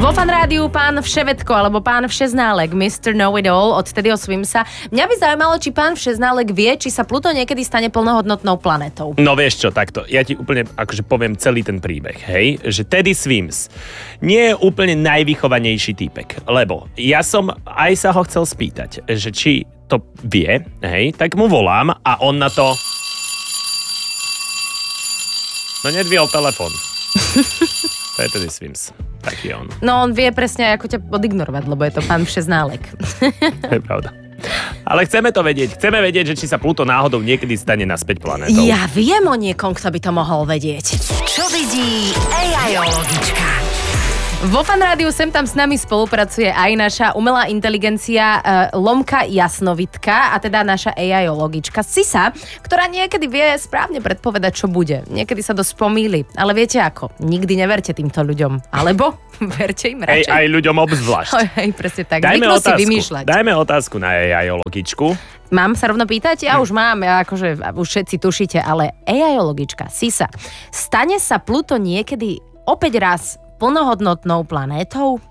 Vo Fanrádiu pán Vševedko alebo pán Všeználek, Mr. Know-it-all od Teddyho Swimsa. Mňa by zaujímalo, či pán Všeználek vie, či sa Pluto niekedy stane plnohodnotnou planetou. No vieš čo, takto. Ja ti úplne akože poviem celý ten príbeh, hej? Že Teddy Swims nie je úplne najvychovanejší týpek, lebo ja som aj sa ho chcel spýtať, že či to vie, hej? Tak mu volám a on na to... No nedvihol telefón. To je Teddy Swims. Taký on. No on vie presne, ako ťa odignorovať, lebo je to pán Všeználek. To je pravda. Ale chceme to vedieť. Chceme vedieť, že či sa Pluto náhodou niekedy stane naspäť planétou. Ja viem o niekom, kto by to mohol vedieť. Čo vidí AI-ologička? Vo Fanrádiu sem tam s nami spolupracuje aj naša umelá inteligencia Lomka Jasnovitka, a teda naša AI-ologička Sisa, ktorá niekedy vie správne predpovedať, čo bude. Niekedy sa dosť pomýli, ale viete ako? Nikdy neverte týmto ľuďom. Alebo verte im radšej. Aj ľuďom obzvlášť. Hej, presne tak. Zvyknú si vymýšľať. Dajme otázku na AI-ologičku. Mám sa rovno pýtať? Ja už mám, akože už všetci tušíte, ale AI-ologička Sisa, stane sa Pluto niekedy opäť raz plnohodnotnou planétou?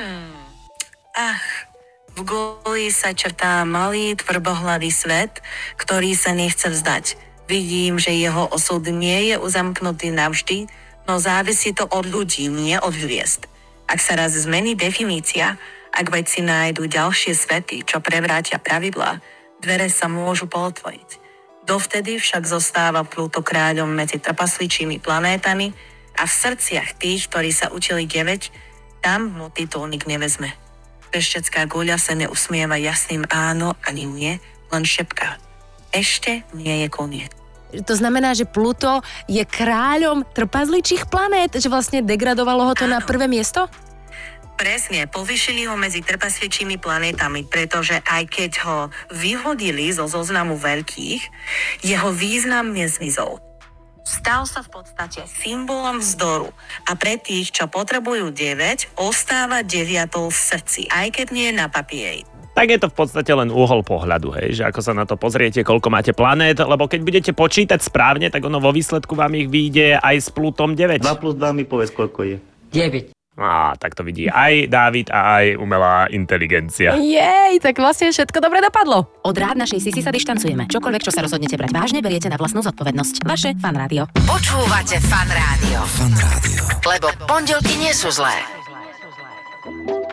V guli sa črtá malý tvrbohlavý svet, ktorý sa nechce vzdať. Vidím, že jeho osud nie je uzamknutý navždy, no závisí to od ľudí, nie od hviezd. Ak sa raz zmení definícia, ak vedci nájdu ďalšie svety, čo prevrátia pravidlá, dvere sa môžu pootvoriť. Dovtedy však zostáva Pluto kráľom medzi trpasličími planétami a v srdciach tých, ktorí sa učili deveť, tam mu titulník nevezme. Peštecká guľa sa neusmieva jasným áno ani nie, len šepká. Ešte nie je koniec. To znamená, že Pluto je kráľom trpazličích planét, že vlastne degradovalo ho to na prvé miesto? Presne, povýšili ho medzi trpasličími planétami, pretože aj keď ho vyhodili zo zoznamu veľkých, jeho význam nezmizol. Stal sa v podstate symbolom vzdoru a pre tých, čo potrebujú 9, ostáva 9 v srdci, aj keď nie na papieri. Tak je to v podstate len uhol pohľadu, hej, že ako sa na to pozriete, koľko máte planét, lebo keď budete počítať správne, tak ono vo výsledku vám ich vyjde aj s Plutom 9. 2 plus 2 mi povedz, koľko je. 9. Tak to vidí aj Dávid a aj umelá inteligencia. Jej, tak vlastne všetko dobre dopadlo. Od rád našej Sisi sa dištancujeme. Čokoľvek, čo sa rozhodnete brať vážne, beriete na vlastnú zodpovednosť. Vaše Fanrádio. Počúvate Fanrádio. Fanrádio. Lebo pondelky nie sú zlé.